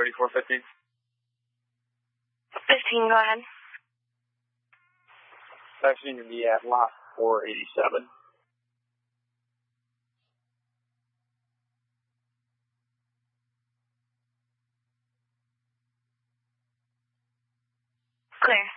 3415. 15, go ahead. Taxiing to be at lot 487. Clear.